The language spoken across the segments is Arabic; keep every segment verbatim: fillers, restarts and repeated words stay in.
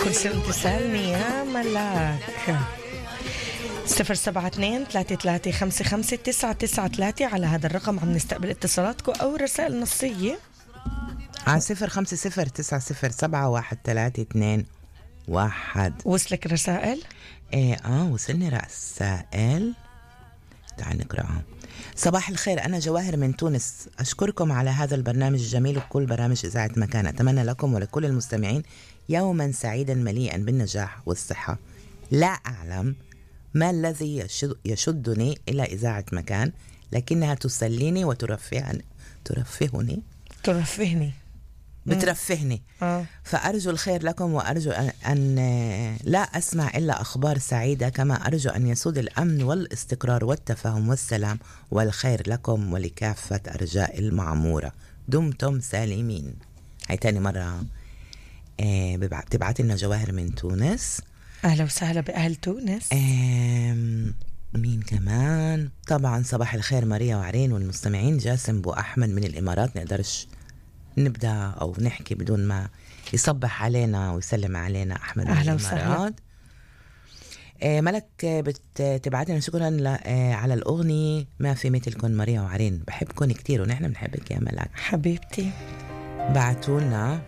كل سنة تسألني يا ملاك. صفر سبعة اثنين ثلاثة ثلاثة خمسة خمسة تسعة تسعة ثلاثة على هذا الرقم عم نستقبل اتصالاتكم أو رسائل نصية على صفر خمسة صفر تسعة صفر سبعة واحد ثلاثة اثنين واحد. وصلك رسائل؟ ايه اه وصلني رسائل، تعال نقرأها. صباح الخير، أنا جواهر من تونس، أشكركم على هذا البرنامج الجميل وكل برامج إذاعة مكان. أتمنى لكم ولكل المستمعين يوما سعيدا مليئا بالنجاح والصحة. لا أعلم ما الذي يشد يشدني إلى إذاعة مكان، لكنها تسليني وترفهني ترفهني ترفهني بترفهني آه. فأرجو الخير لكم، وأرجو أن, أن لا أسمع إلا أخبار سعيدة، كما أرجو أن يسود الأمن والاستقرار والتفاهم والسلام والخير لكم ولكافة أرجاء المعمورة. دمتم سالمين. هاي تاني مرة آه بتبعت لنا جواهر من تونس. أهلا وسهلا بأهل تونس. آه مين كمان؟ طبعا صباح الخير ماريا وعرين والمستمعين. جاسم بو أحمد من الإمارات. نقدرش نبدأ أو نحكي بدون ما يصبح علينا ويسلم علينا أحمد. أهلا وسهلا. آه ملك بتبعتنا شكرا آه على الأغنية ما في مثلكم ماريا وعرين، بحبكم كتير ونحن بنحبك يا ملك حبيبتي. بعتولنا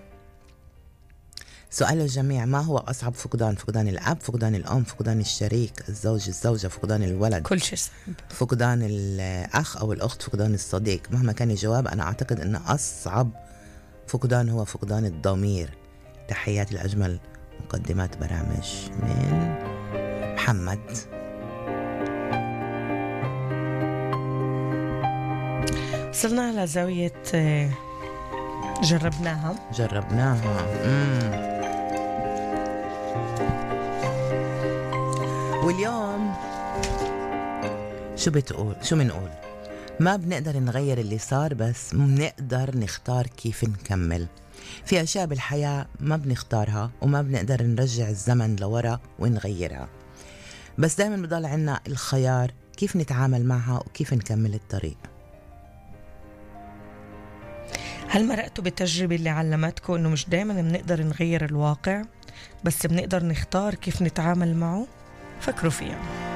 سؤال الجميع: ما هو أصعب فقدان؟ فقدان الأب، فقدان الأم، فقدان الشريك، الزوج، الزوجة، فقدان الولد، كل شيء صعب، فقدان الأخ أو الأخت، فقدان الصديق. مهما كان الجواب أنا أعتقد أن أصعب فقدان هو فقدان الضمير. تحيات الأجمل مقدمات برامج من محمد. وصلنا لزاوية جربناها جربناها مم. واليوم شو بتقول شو منقول؟ ما بنقدر نغير اللي صار، بس بنقدر نختار كيف نكمل. في أشياء بالحياة ما بنختارها وما بنقدر نرجع الزمن لورا ونغيرها، بس دائما بضل عنا الخيار كيف نتعامل معها وكيف نكمل الطريق. هل مرقتوا بالتجربة اللي علمتكم إنه مش دايما بنقدر نغير الواقع، بس بنقدر نختار كيف نتعامل معه؟ فكروا فيها.